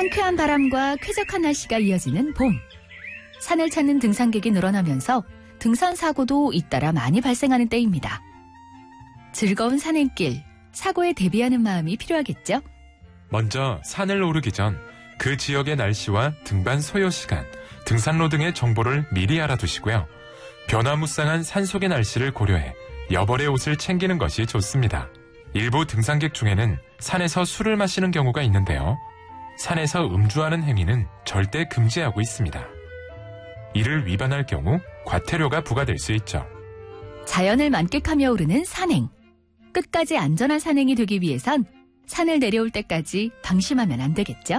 상쾌한 바람과 쾌적한 날씨가 이어지는 봄. 산을 찾는 등산객이 늘어나면서 등산 사고도 잇따라 많이 발생하는 때입니다. 즐거운 산행길, 사고에 대비하는 마음이 필요하겠죠? 먼저 산을 오르기 전 그 지역의 날씨와 등반 소요 시간, 등산로 등의 정보를 미리 알아두시고요. 변화무쌍한 산속의 날씨를 고려해 여벌의 옷을 챙기는 것이 좋습니다. 일부 등산객 중에는 산에서 술을 마시는 경우가 있는데요. 산에서 음주하는 행위는 절대 금지하고 있습니다. 이를 위반할 경우 과태료가 부과될 수 있죠. 자연을 만끽하며 오르는 산행. 끝까지 안전한 산행이 되기 위해선 산을 내려올 때까지 방심하면 안 되겠죠?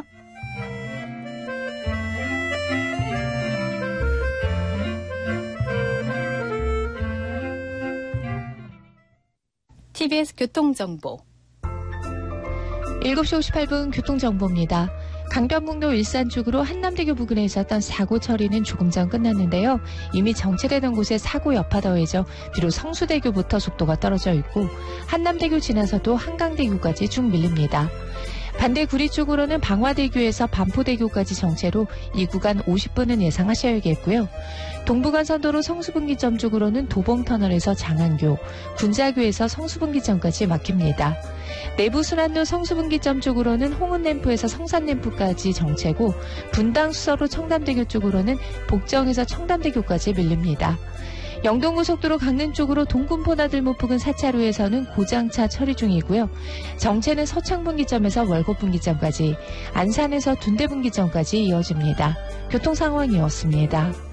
TBS 교통정보 7시 58분 교통정보입니다. 강변북로 일산 쪽으로 한남대교 부근에 있었던 사고 처리는 조금 전 끝났는데요. 이미 정체되던 곳에 사고 여파 더해져 뒤로 성수대교부터 속도가 떨어져 있고 한남대교 지나서도 한강대교까지 쭉 밀립니다. 반대 구리 쪽으로는 방화대교에서 반포대교까지 정체로 이 구간 50분은 예상하셔야겠고요. 동부간선도로 성수분기점 쪽으로는 도봉터널에서 장안교, 군자교에서 성수분기점까지 막힙니다. 내부순환로 성수분기점 쪽으로는 홍은램프에서 성산램프까지 정체고 분당수서로 청담대교 쪽으로는 복정에서 청담대교까지 밀립니다. 영동고속도로 강릉 쪽으로 동군포나들목 부근 4차로에서는 고장차 처리 중이고요. 정체는 서창분기점에서 월곡분기점까지, 안산에서 둔대분기점까지 이어집니다. 교통상황이었습니다.